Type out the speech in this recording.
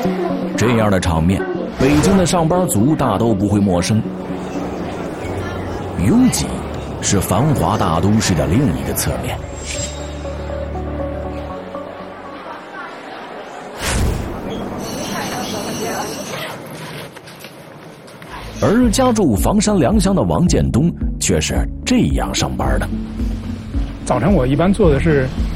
这样的场面，北京的上班族大都不会陌生。拥挤是繁华大都市的另一个侧面。而家住房山良乡的王建东却是这样上班的。 早晨我一般做的是